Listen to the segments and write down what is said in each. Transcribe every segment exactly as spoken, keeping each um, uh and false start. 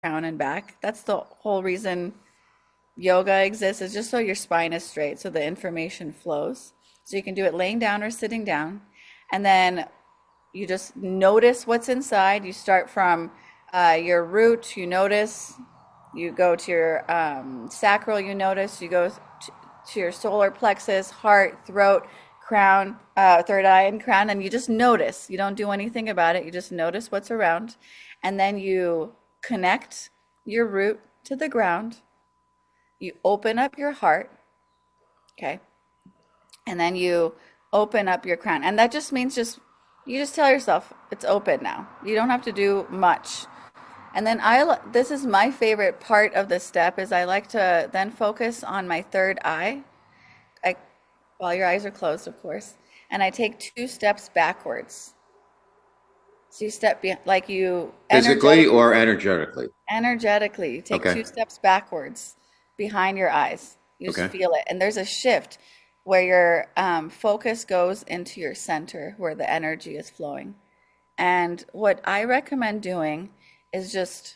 crown and back. That's the whole reason yoga exists, is just so your spine is straight, so the information flows. So you can do it laying down or sitting down. And then you just notice what's inside. You start from uh, your root, you notice. You go to your um, sacral, you notice. You go to, to your solar plexus, heart, throat, crown, uh, third eye, and crown, and you just notice. You don't do anything about it. You just notice what's around. And then you connect your root to the ground. You open up your heart, okay? And then you open up your crown. And that just means just, you just tell yourself, it's open now. You don't have to do much. And then I, this is my favorite part of the step, is I like to then focus on my third eye, I, while your eyes are closed, of course. And I take two steps backwards. So you step, be, like you... Physically or energetically? Energetically. You take okay. two steps backwards behind your eyes. You just okay. feel it. And there's a shift where your um, focus goes into your center, where the energy is flowing. And what I recommend doing is just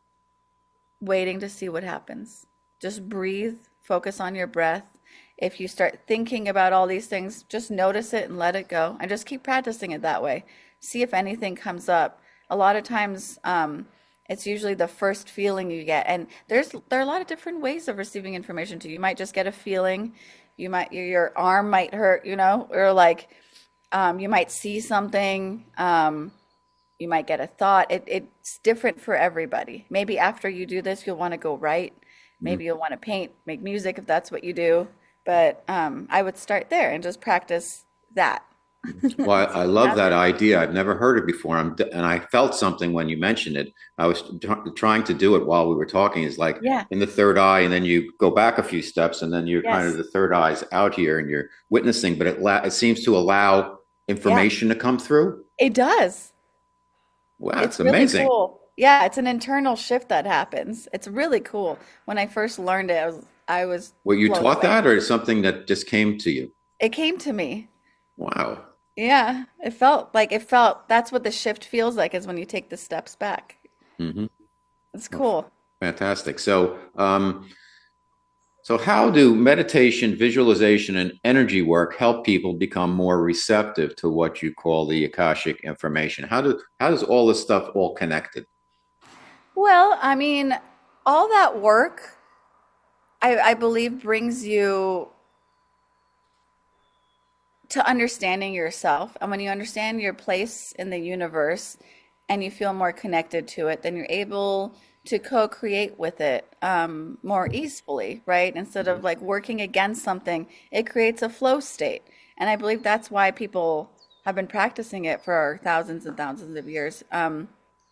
waiting to see what happens. Just breathe, focus on your breath. If you start thinking about all these things, just notice it and let it go. And just keep practicing it that way. See if anything comes up. A lot of times, um, it's usually the first feeling you get. And there's there are a lot of different ways of receiving information too. You might just get a feeling. You might your, your arm might hurt, you know, or like um, you might see something. Um, you might get a thought. It, it's different for everybody. Maybe after you do this, you'll want to go write. Maybe mm-hmm. you'll want to paint, make music if that's what you do. But um, I would start there and just practice that. Well, I, I love that idea. I've never heard it before. I'm, and I felt something when you mentioned it. I was t- trying to do it while we were talking. It's like yeah. in the third eye, and then you go back a few steps, and then you're yes. kind of the third eye's out here, and you're witnessing. But it la- it seems to allow information yeah. to come through. It does. Wow, it's that's amazing. Really cool. Yeah, it's an internal shift that happens. It's really cool. When I first learned it, I was I was. Were you taught away. that, or something that just came to you? It came to me. Wow. Yeah, it felt like it felt. That's what the shift feels like, is when you take the steps back. Mm-hmm. It's cool. Oh, fantastic. So, um, so how do meditation, visualization, and energy work help people become more receptive to what you call the Akashic information? How do how does all this stuff all connected? Well, I mean, all that work, I, I believe, brings you to understanding yourself. And when you understand your place in the universe and you feel more connected to it, then you're able to co-create with it um, more easily, right? Instead of like working against something, it creates a flow state. And I believe that's why people have been practicing it for thousands and thousands of years. Um,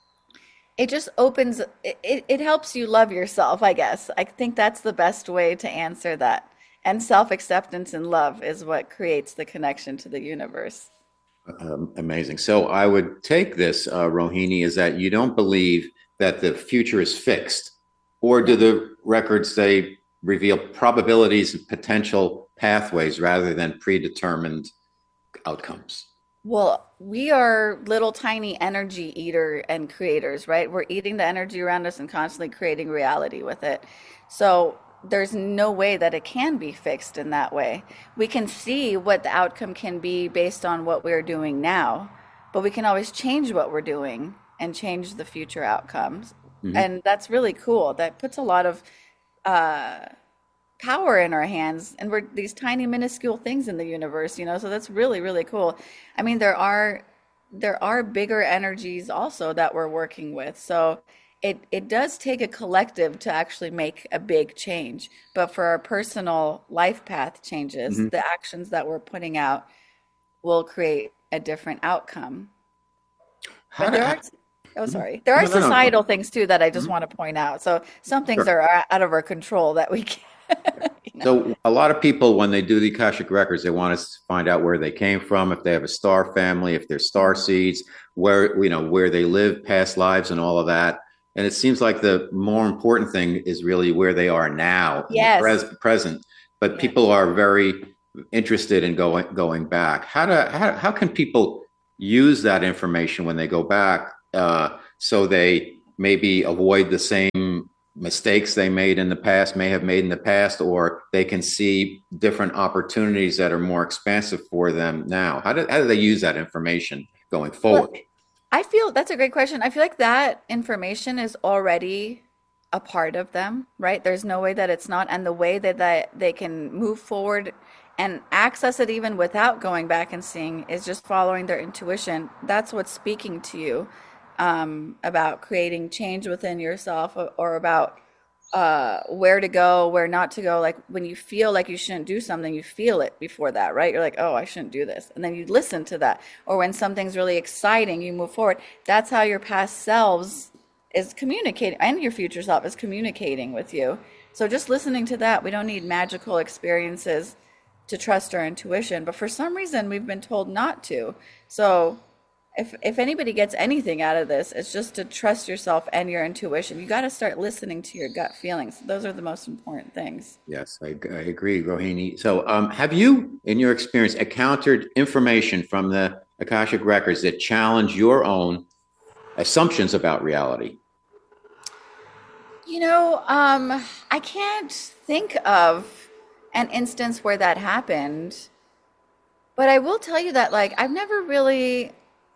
it just opens, it, it, it helps you love yourself, I guess. I think that's the best way to answer that. And self-acceptance and love is what creates the connection to the universe. Um, amazing. So I would take this, uh, Rohini, is that you don't believe that the future is fixed, or do the records, they reveal probabilities and potential pathways rather than predetermined outcomes? Well, we are little tiny energy eater and creators, right? We're eating the energy around us and constantly creating reality with it. So there's no way that it can be fixed in that way. We can see what the outcome can be based on what we're doing now, but we can always change what we're doing and change the future outcomes. Mm-hmm. And that's really cool. That puts a lot of uh, power in our hands, and we're these tiny minuscule things in the universe, you know, so that's really, really cool. I mean, there are there are bigger energies also that we're working with. So It it does take a collective to actually make a big change. But for our personal life path changes, mm-hmm. the actions that we're putting out will create a different outcome. How there are, oh, sorry. There are no, no, societal no. things, too, that I just mm-hmm. want to point out. So some things sure. are out of our control that we can't. You know? So a lot of people, when they do the Akashic Records, they want to find out where they came from, if they have a star family, if they're star seeds, where, you know, where they live, past lives and all of that. And it seems like the more important thing is really where they are now, yes. in the pres- present. But yes. people are very interested in going going back. How do how, how can people use that information when they go back, uh, so they maybe avoid the same mistakes they made in the past, may have made in the past, or they can see different opportunities that are more expansive for them now? How do, how do they use that information going Well, forward? I feel that's a great question. I feel like that information is already a part of them, right? There's no way that it's not. And the way that, that they can move forward and access it even without going back and seeing is just following their intuition. That's what's speaking to you um, about creating change within yourself or, or about uh, where to go, where not to go. Like when you feel like you shouldn't do something, you feel it before that, right? You're like, oh, I shouldn't do this. And then you listen to that. Or when something's really exciting, you move forward. That's how your past selves is communicating and your future self is communicating with you. So just listening to that, we don't need magical experiences to trust our intuition, but for some reason we've been told not to. So if if anybody gets anything out of this, it's just to trust yourself and your intuition. You got to start listening to your gut feelings. Those are the most important things. Yes, I, I agree, Rohini. So, um, have you, in your experience, encountered information from the Akashic records that challenge your own assumptions about reality? You know, um, I can't think of an instance where that happened, but I will tell you that, like, I've never really,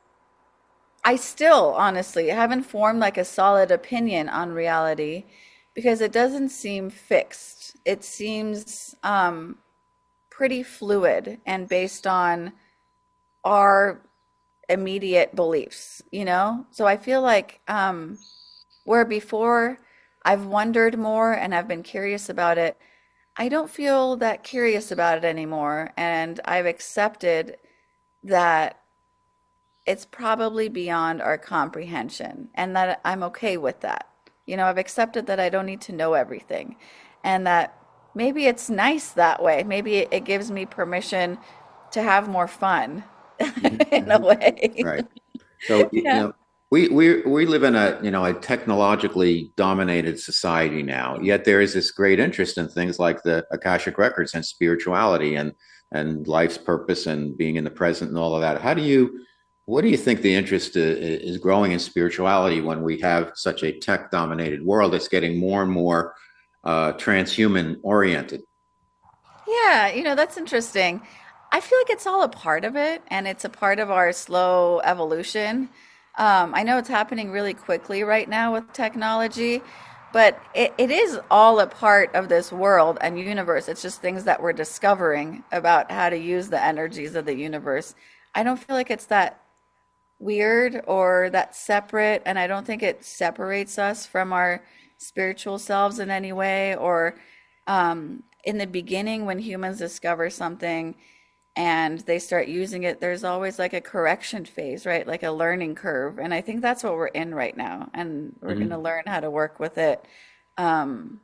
I still honestly haven't formed like a solid opinion on reality because it doesn't seem fixed. It seems um, pretty fluid and based on our immediate beliefs, you know? So I feel like um, where before I've wondered more and I've been curious about it, I don't feel that curious about it anymore. And I've accepted that it's probably beyond our comprehension and that I'm okay with that. You know, I've accepted that I don't need to know everything and that maybe it's nice that way. Maybe it gives me permission to have more fun in a Mhm. way. Right. So, you Yeah. know, we, we, we live in a, you know, a technologically dominated society now, yet there is this great interest in things like the Akashic records and spirituality and, and life's purpose and being in the present and all of that. How do you, what do you think the interest i- is growing in spirituality when we have such a tech dominated world that's getting more and more uh, transhuman oriented? Yeah, you know, that's interesting. I feel like it's all a part of it, and it's a part of our slow evolution. Um, I know it's happening really quickly right now with technology, but it, it is all a part of this world and universe. It's just things that we're discovering about how to use the energies of the universe. I don't feel like it's that weird or that separate, and I don't think it separates us from our spiritual selves in any way. Or um, in the beginning, when humans discover something and they start using it, there's always like a correction phase, right? Like a learning curve. And I think that's what we're in right now. And we're going to Mhm. learn how to work with it um,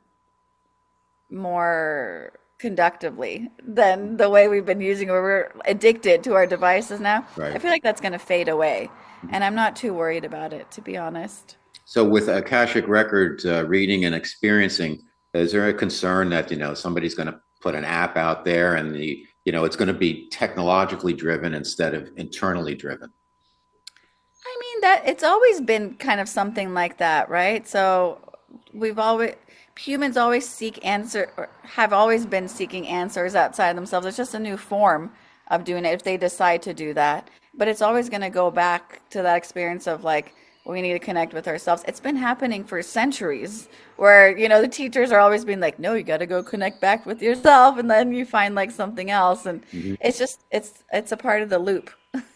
more conductively than the way we've been using it, where we're addicted to our devices now. I Right. feel like that's going to fade away. And I'm not too worried about it, to be honest. So with Akashic records uh, reading and experiencing, is there a concern that, you know, somebody's going to put an app out there and the, you know, it's going to be technologically driven instead of internally driven? I mean, that it's always been kind of something like that, right? So we've always humans always seek answer or have always been seeking answers outside themselves. It's just a new form of doing it if they decide to do that. But it's always going to go back to that experience of like we need to connect with ourselves. It's been happening for centuries where, you know, the teachers are always being like, no, you got to go connect back with yourself and then you find like something else and Mhm. it's just it's it's a part of the loop.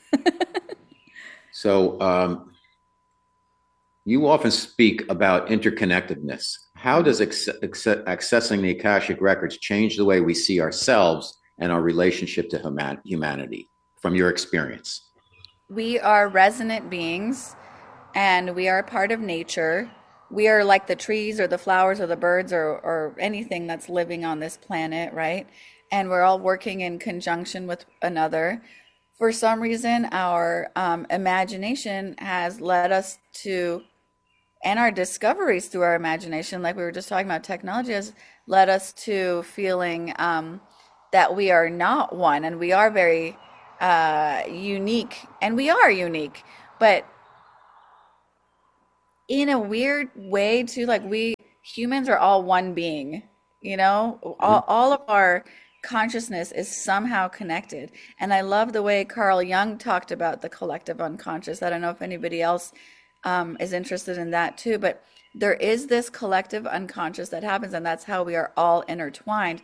So um, you often speak about interconnectedness. How does acce- acce- accessing the Akashic records change the way we see ourselves and our relationship to human- humanity from your experience? We are resonant beings and we are a part of nature. We are like the trees or the flowers or the birds or, or anything that's living on this planet, right? And we're all working in conjunction with another. For some reason, our um, imagination has led us to, and our discoveries through our imagination, like we were just talking about, technology has led us to feeling um, that we are not one and we are very uh, unique, and we are unique. But in a weird way too, like we humans are all one being, you know, Mhm. all, all of our consciousness is somehow connected. And I love the way Carl Jung talked about the collective unconscious. I don't know if anybody else um, is interested in that too, but there is this collective unconscious that happens, and that's how we are all intertwined.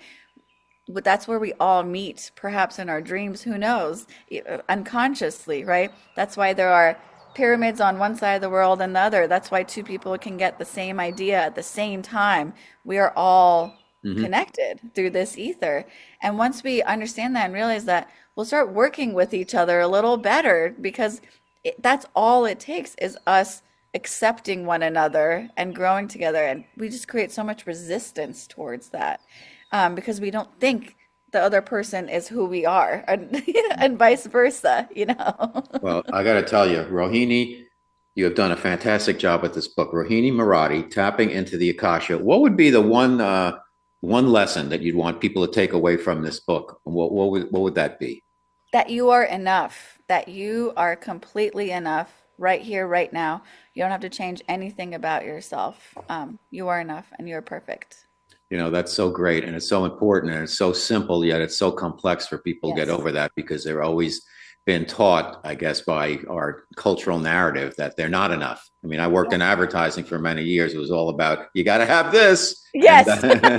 But that's where we all meet, perhaps in our dreams, who knows, unconsciously, right? That's why there are pyramids on one side of the world and the other. That's why two people can get the same idea at the same time. We are all Mhm. connected through this ether. And once we understand that and realize that, we'll start working with each other a little better, because it, that's all it takes is us accepting one another and growing together. And we just create so much resistance towards that, um, because we don't think the other person is who we are, and, and vice versa, you know? Well, I got to tell you, Rohini, you have done a fantastic job with this book. Rohini Marathi, Tapping into the Akasha. What would be the one uh, one lesson that you'd want people to take away from this book? What, what would what would that be? That you are enough, that you are completely enough right here, right now. You don't have to change anything about yourself. Um, you are enough and you're perfect. You know, that's so great, and it's so important, and it's so simple, yet it's so complex for people to get Yes. over that, because they're always been taught, I guess, by our cultural narrative that they're not enough. I mean, I worked in advertising for many years. It was all about, you got to have this, and Yes. uh,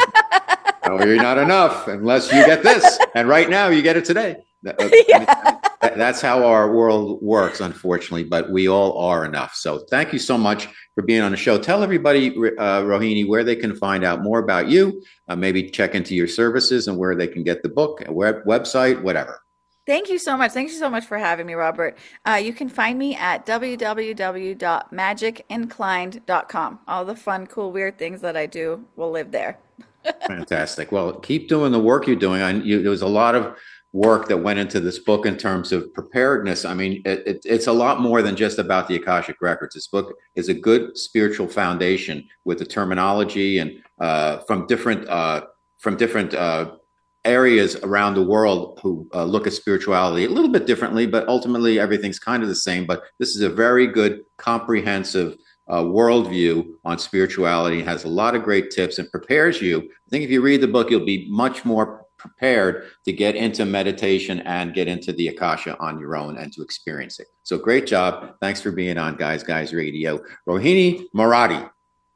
oh, you're not enough unless you get this. And right now, you get it today. That- uh, I mean, Yeah. that- that's how our world works, unfortunately, but we all are enough. So thank you so much for being on the show. Tell everybody, uh, Rohini, where they can find out more about you, uh, maybe check into your services and where they can get the book, a web, website, whatever. Thank you so much. Thank you so much for having me, Robert. Uh, you can find me at w w w dot magic inclined dot com. All the fun, cool, weird things that I do will live there. Fantastic. Well, keep doing the work you're doing. I, you, there was a lot of work that went into this book in terms of preparedness. I mean, it, it, it's a lot more than just about the Akashic Records. This book is a good spiritual foundation with the terminology and uh, from different uh, from different uh, areas around the world who uh, look at spirituality a little bit differently, but ultimately everything's kind of the same. But this is a very good, comprehensive uh, worldview on spirituality. It has a lot of great tips and prepares you. I think if you read the book, you'll be much more prepared to get into meditation and get into the Akasha on your own and to experience it. So great job. Thanks for being on Guys Guys Radio. Rohini Marathi.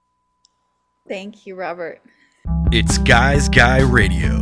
Thank you, Robert. It's Guys Guy Radio.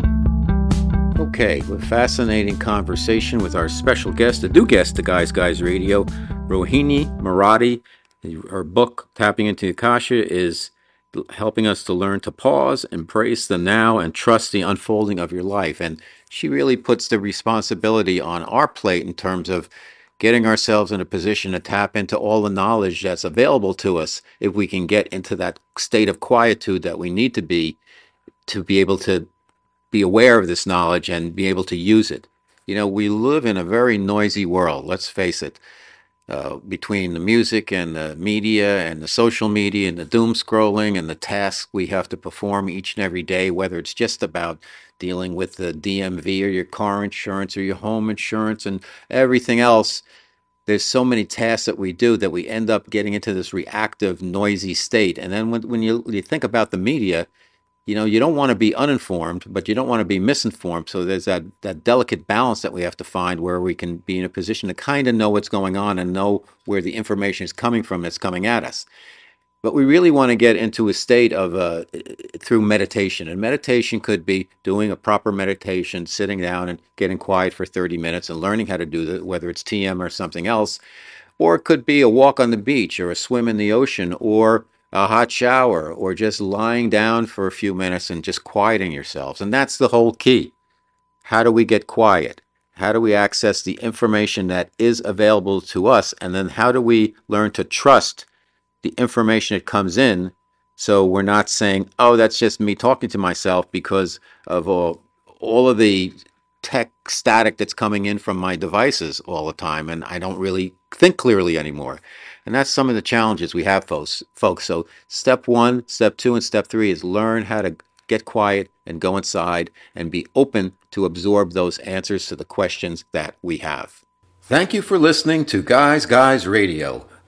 Okay, with fascinating conversation with our special guest, a new guest to Guys Guys Radio, Rohini Marathi. Her book, Tapping into Akasha, is helping us to learn to pause, embrace the now, and trust the unfolding of your life. And she really puts the responsibility on our plate in terms of getting ourselves in a position to tap into all the knowledge that's available to us if we can get into that state of quietude that we need to be to be able to be aware of this knowledge and be able to use it. You know, we live in a very noisy world, let's face it. Uh, between the music and the media and the social media and the doom scrolling and the tasks we have to perform each and every day, whether it's just about dealing with the D M V or your car insurance or your home insurance and everything else, there's so many tasks that we do that we end up getting into this reactive, noisy state. And then when, when you, you think about the media, you know, you don't want to be uninformed, but you don't want to be misinformed. So there's that, that delicate balance that we have to find where we can be in a position to kind of know what's going on and know where the information is coming from that's coming at us. But we really want to get into a state of uh, through meditation. And meditation could be doing a proper meditation, sitting down and getting quiet for thirty minutes and learning how to do that, whether it's T M or something else. Or it could be a walk on the beach or a swim in the ocean or a hot shower or just lying down for a few minutes and just quieting yourselves. And that's the whole key. How do we get quiet? How do we access the information that is available to us? And then how do we learn to trust the information that comes in so we're not saying, oh, that's just me talking to myself because of all, all of the tech static that's coming in from my devices all the time, and I don't really think clearly anymore. And that's some of the challenges we have, folks. folks. So step one, step two, and step three is learn how to get quiet and go inside and be open to absorb those answers to the questions that we have. Thank you for listening to Guys Guys Radio.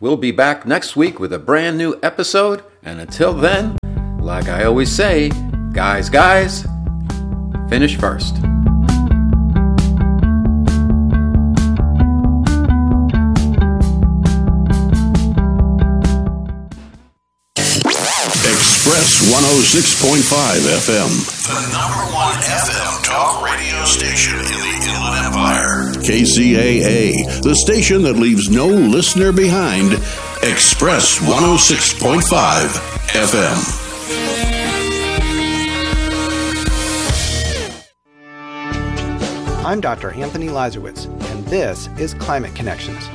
We'll be back next week with a brand new episode. And until then, like I always say, guys, guys, finish first. Express one oh six point five F M. The number one F M talk radio station in the Inland Empire. K C A A, the station that leaves no listener behind. Express one oh six point five F M. I'm Doctor Anthony Lazarowitz, and this is Climate Connections.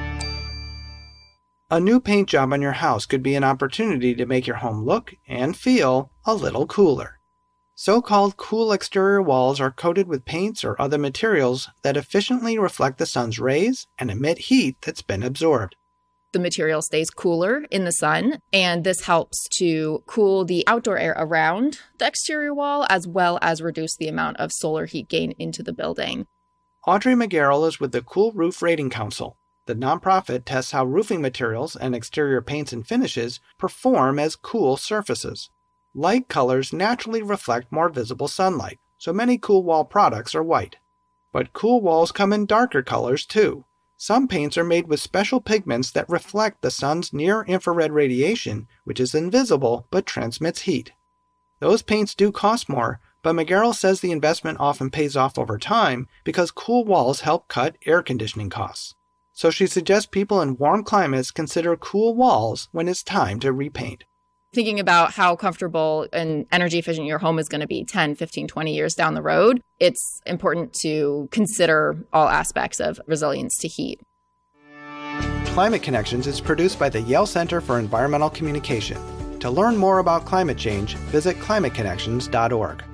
A new paint job on your house could be an opportunity to make your home look and feel a little cooler. So-called cool exterior walls are coated with paints or other materials that efficiently reflect the sun's rays and emit heat that's been absorbed. The material stays cooler in the sun, and this helps to cool the outdoor air around the exterior wall, as well as reduce the amount of solar heat gain into the building. Audrey McGarrell is with the Cool Roof Rating Council. The nonprofit tests how roofing materials and exterior paints and finishes perform as cool surfaces. Light colors naturally reflect more visible sunlight, so many cool wall products are white. But cool walls come in darker colors too. Some paints are made with special pigments that reflect the sun's near-infrared radiation, which is invisible but transmits heat. Those paints do cost more, but McGarrell says the investment often pays off over time because cool walls help cut air conditioning costs. So she suggests people in warm climates consider cool walls when it's time to repaint. Thinking about how comfortable and energy efficient your home is going to be ten, fifteen, twenty years down the road, it's important to consider all aspects of resilience to heat. Climate Connections is produced by the Yale Center for Environmental Communication. To learn more about climate change, visit climate connections dot org.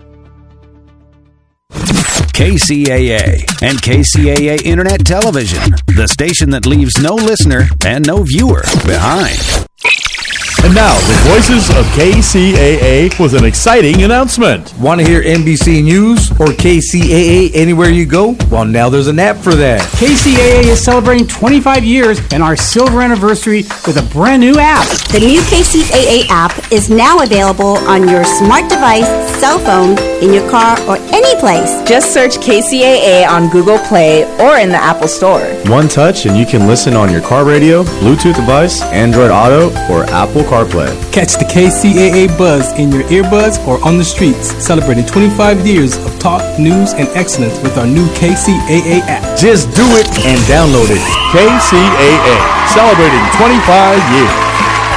K C A A and K C A A Internet Television, the station that leaves no listener and no viewer behind. And now, the voices of K C A A with an exciting announcement. Want to hear N B C News or K C A A anywhere you go? Well, now there's an app for that. K C A A is celebrating twenty-five years and our silver anniversary with a brand new app. The new K C A A app is now available on your smart device, cell phone, in your car, or any place. Just search K C A A on Google Play or in the Apple Store. One touch and you can listen on your car radio, Bluetooth device, Android Auto, or Apple CarPlay. Catch the K C A A buzz in your earbuds or on the streets, celebrating twenty-five years of talk, news, and excellence with our new K C A A app. Just do it and download it. K C A A, celebrating twenty-five years.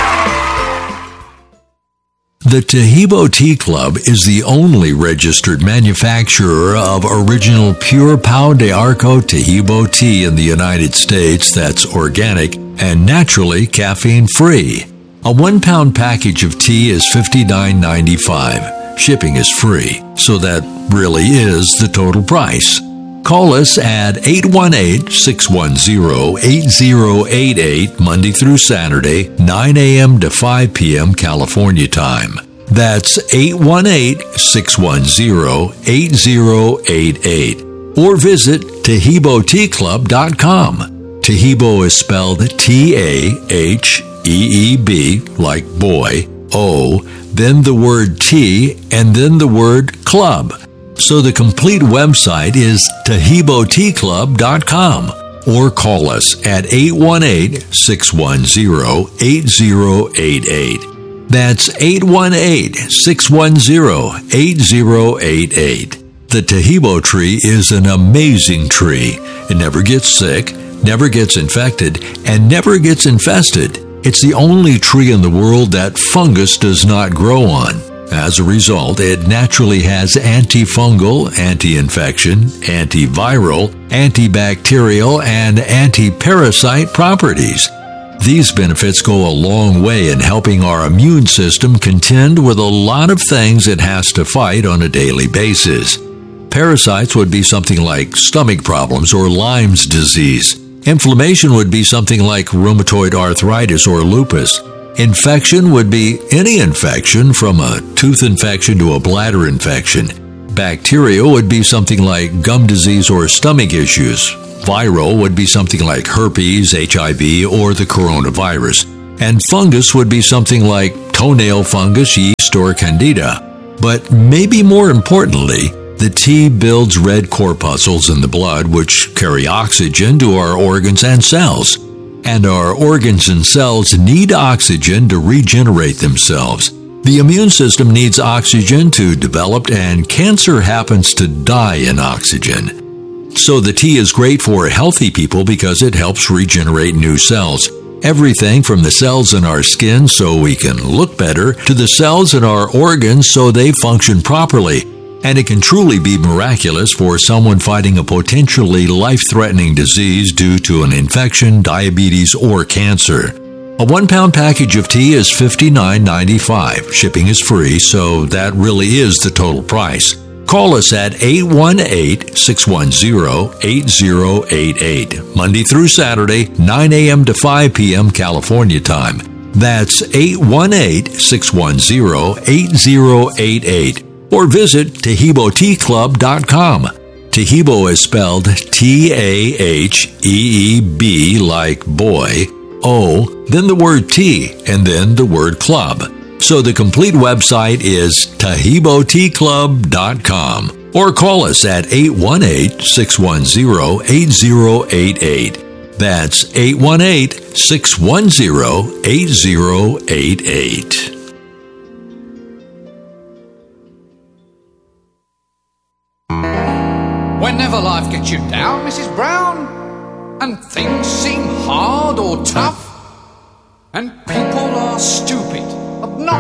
The Taheebo Tea Club is the only registered manufacturer of original pure Pau de Arco Taheebo tea in the United States that's organic and naturally caffeine-free. A one-pound package of tea is fifty-nine ninety-five. Shipping is free, so that really is the total price. Call us at eight one eight, six one zero, eight zero eight eight Monday through Saturday, nine a.m. to five p.m. California time. That's eight one eight, six one zero, eight zero eight eight. Or visit Taheebo Tea Club dot com. Taheebo is spelled T A H E E B, like boy, O, then the word tea, and then the word club. So the complete website is Taheebo Tea Club dot com, or call us at eight one eight, six one zero, eight zero eight eight. That's eight one eight, six one zero, eight zero eight eight. The Taheebo tree is an amazing tree. It never gets sick, never gets infected, and never gets infested. It's the only tree in the world that fungus does not grow on. As a result, it naturally has antifungal, anti-infection, antiviral, antibacterial, and anti-parasite properties. These benefits go a long way in helping our immune system contend with a lot of things it has to fight on a daily basis. Parasites would be something like stomach problems or Lyme's disease. Inflammation would be something like rheumatoid arthritis or lupus. Infection would be any infection, from a tooth infection to a bladder infection. Bacteria would be something like gum disease or stomach issues. Viral would be something like herpes, H I V, or the coronavirus. And fungus would be something like toenail fungus, yeast, or candida. But maybe more importantly, the tea builds red corpuscles in the blood which carry oxygen to our organs and cells. And our organs and cells need oxygen to regenerate themselves. The immune system needs oxygen to develop, and cancer happens to die in oxygen. So the tea is great for healthy people because it helps regenerate new cells. Everything from the cells in our skin so we can look better to the cells in our organs so they function properly. And it can truly be miraculous for someone fighting a potentially life-threatening disease due to an infection, diabetes, or cancer. A one-pound package of tea is fifty-nine ninety-five. Shipping is free, so that really is the total price. Call us at eight one eight, six one zero, eight zero eight eight, Monday through Saturday, nine a.m. to five p.m. California time. That's eight one eight, six one zero, eight zero eight eight. Or visit Taheebo Tea Club dot com. Taheebo is spelled T A H E E B like boy, O, then the word tea, and then the word club. So the complete website is Taheebo Tea Club dot com. Or call us at eight one eight, six one zero, eight zero eight eight. That's eight one eight, six one zero, eight zero eight eight. Whenever life gets you down, Missus Brown, and things seem hard or tough, and people are stupid, obnoxious,